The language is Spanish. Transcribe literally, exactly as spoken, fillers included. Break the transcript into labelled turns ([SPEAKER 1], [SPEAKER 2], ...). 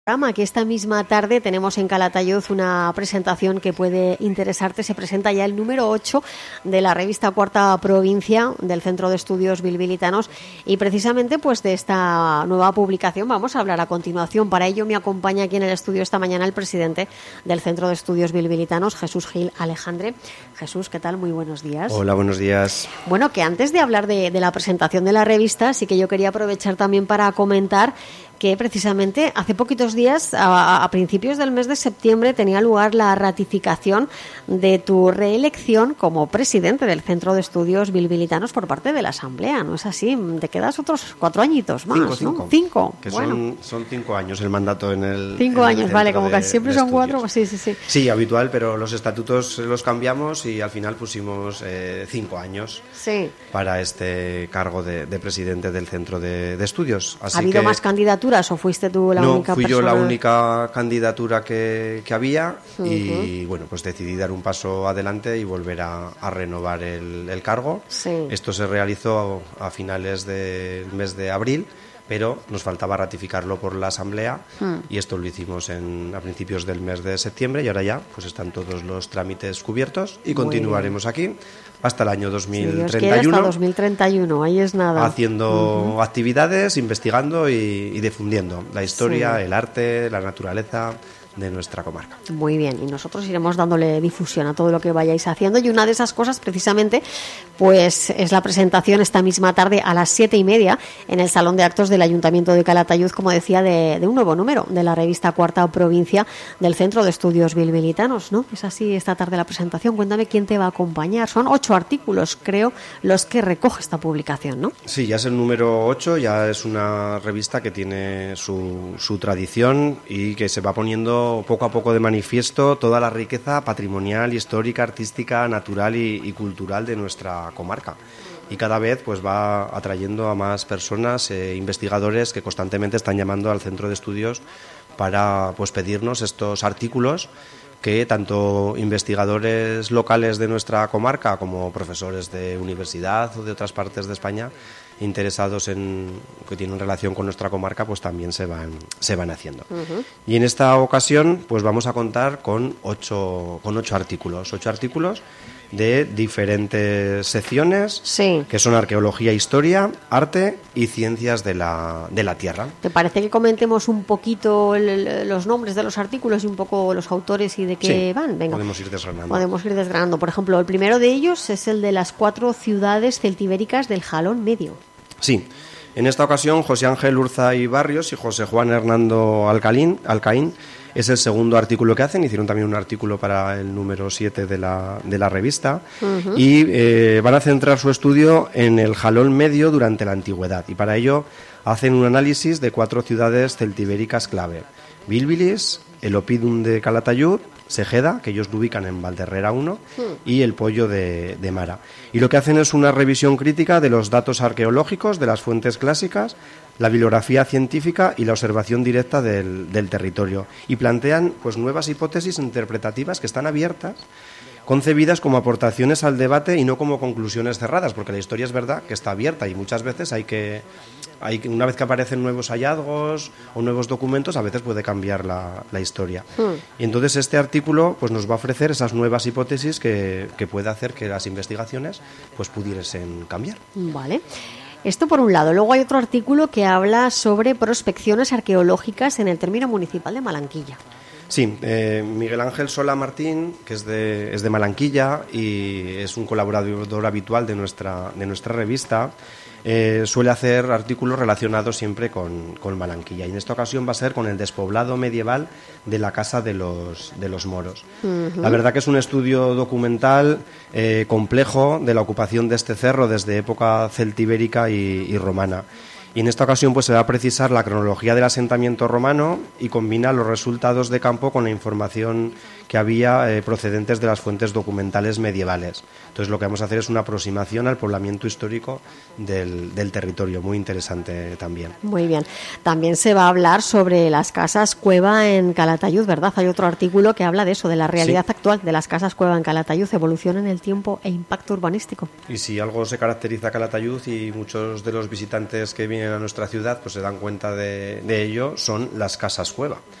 [SPEAKER 1] Que esta misma tarde tenemos en Calatayud una presentación que puede interesarte. Se presenta ya el número ocho de la revista Cuarta Provincia del Centro de Estudios Bilbilitanos, y precisamente pues de esta nueva publicación vamos a hablar a continuación. Para ello me acompaña aquí en el estudio esta mañana el presidente del Centro de Estudios Bilbilitanos, Jesús Gil Alejandre. Jesús, ¿qué tal? Muy buenos días.
[SPEAKER 2] Hola, buenos días.
[SPEAKER 1] Bueno, que antes de hablar de, de la presentación de la revista, sí que yo quería aprovechar también para comentar que precisamente hace poquitos días, a, a principios del mes de septiembre, tenía lugar la ratificación de tu reelección como presidente del Centro de Estudios Bilbilitanos por parte de la Asamblea, ¿no es así? Te quedas otros cuatro añitos más,
[SPEAKER 2] cinco,
[SPEAKER 1] ¿no?
[SPEAKER 2] Cinco,
[SPEAKER 1] cinco.
[SPEAKER 2] Que
[SPEAKER 1] bueno.
[SPEAKER 2] son, son cinco años el mandato en el
[SPEAKER 1] Cinco
[SPEAKER 2] en
[SPEAKER 1] años,
[SPEAKER 2] el
[SPEAKER 1] vale, como
[SPEAKER 2] de,
[SPEAKER 1] casi siempre son
[SPEAKER 2] estudios.
[SPEAKER 1] cuatro, sí, sí, sí.
[SPEAKER 2] Sí, habitual, pero los estatutos los cambiamos y al final pusimos eh, cinco años
[SPEAKER 1] sí.
[SPEAKER 2] para este cargo de, de presidente del Centro de, de Estudios. Así
[SPEAKER 1] ¿Ha habido
[SPEAKER 2] que,
[SPEAKER 1] más candidaturas o fuiste tú la
[SPEAKER 2] no,
[SPEAKER 1] única
[SPEAKER 2] fui
[SPEAKER 1] persona?
[SPEAKER 2] yo la única candidatura que, que había
[SPEAKER 1] uh-huh.
[SPEAKER 2] y bueno, pues decidí dar un paso adelante y volver a, a renovar el, el cargo.
[SPEAKER 1] Sí.
[SPEAKER 2] Esto se realizó a finales del mes de abril, pero nos faltaba ratificarlo por la Asamblea hmm. y esto lo hicimos en, a principios del mes de septiembre y ahora ya pues están todos los trámites cubiertos y Muy continuaremos bien. aquí hasta el año dos mil treinta y uno.
[SPEAKER 1] Si Dios quiere, hasta dos mil treinta y uno, ahí es nada.
[SPEAKER 2] Haciendo uh-huh. actividades, investigando y, y difundiendo la historia,
[SPEAKER 1] sí.
[SPEAKER 2] el arte, la naturaleza de nuestra comarca.
[SPEAKER 1] Muy bien, y nosotros iremos dándole difusión a todo lo que vayáis haciendo, y una de esas cosas precisamente pues es la presentación esta misma tarde a las siete y media en el Salón de Actos del Ayuntamiento de Calatayud, como decía, de, de un nuevo número de la revista Cuarta Provincia del Centro de Estudios Bilbilitanos, ¿no? Es así esta tarde la presentación. Cuéntame quién te va a acompañar. Son ocho artículos, creo, los que recoge esta publicación, ¿no?
[SPEAKER 2] Sí, ya es el número ocho, ya es una revista que tiene su, su tradición y que se va poniendo poco a poco de manifiesto toda la riqueza patrimonial, histórica, artística, natural y, y cultural de nuestra comarca. Y cada vez pues va atrayendo a más personas, eh, investigadores que constantemente están llamando al Centro de Estudios para pues pedirnos estos artículos que tanto investigadores locales de nuestra comarca como profesores de universidad o de otras partes de España interesados en que tienen relación con nuestra comarca pues también se van se van haciendo. Uh-huh. Y en esta ocasión pues vamos a contar con ocho con ocho artículos, ocho artículos de diferentes secciones
[SPEAKER 1] sí.
[SPEAKER 2] que son arqueología, historia, arte y ciencias de la de la tierra.
[SPEAKER 1] ¿Te parece que comentemos un poquito el, el, los nombres de los artículos y un poco los autores y de qué
[SPEAKER 2] sí,
[SPEAKER 1] van? Venga.
[SPEAKER 2] Podemos ir desgranando.
[SPEAKER 1] Podemos ir desgranando. Por ejemplo, el primero de ellos es el de las cuatro ciudades celtibéricas del Jalón Medio.
[SPEAKER 2] Sí. En esta ocasión, José Ángel Urza y Barrios y José Juan Hernando Alcalín, Alcaín es el segundo artículo que hacen. Hicieron también un artículo para el número siete de la, de la revista uh-huh. y eh, van a centrar su estudio en el Jalón Medio durante la antigüedad, y para ello hacen un análisis de cuatro ciudades celtibéricas clave: Bílbilis, el Opidum de Calatayud, Segeda, que ellos lo ubican en Valderrera uno, hmm. y el Pollo de, de Mara. Y lo que hacen es una revisión crítica de los datos arqueológicos, de las fuentes clásicas, la bibliografía científica y la observación directa del, del territorio. Y plantean pues nuevas hipótesis interpretativas que están abiertas, concebidas como aportaciones al debate y no como conclusiones cerradas, porque la historia es verdad que está abierta y muchas veces hay que... Hay, una vez que aparecen nuevos hallazgos o nuevos documentos, a veces puede cambiar la, la historia. Hmm. Y entonces este artículo pues nos va a ofrecer esas nuevas hipótesis que, que puede hacer que las investigaciones pues pudiesen cambiar.
[SPEAKER 1] Vale. Esto por un lado. Luego hay otro artículo que habla sobre prospecciones arqueológicas en el término municipal de Malanquilla.
[SPEAKER 2] Sí, eh, Miguel Ángel Sola Martín, que es de, es de Malanquilla y es un colaborador habitual de nuestra, de nuestra revista, eh, suele hacer artículos relacionados siempre con, con Malanquilla, y en esta ocasión va a ser con el despoblado medieval de la Casa de los, de los Moros. Uh-huh. La verdad que es un estudio documental eh, complejo de la ocupación de este cerro desde época celtibérica y, y romana. Y en esta ocasión pues se va a precisar la cronología del asentamiento romano y combina los resultados de campo con la información que había eh, procedentes de las fuentes documentales medievales. Entonces lo que vamos a hacer es una aproximación al poblamiento histórico del, del territorio, muy interesante también.
[SPEAKER 1] Muy bien. También se va a hablar sobre las casas cueva en Calatayud, ¿verdad? Hay otro artículo que habla de eso, de la realidad sí. actual de las casas cueva en Calatayud, evolución en el tiempo e impacto urbanístico.
[SPEAKER 2] Y si algo se caracteriza a Calatayud, y muchos de los visitantes que vienen a nuestra ciudad pues se dan cuenta de, de ello, son las casas cueva.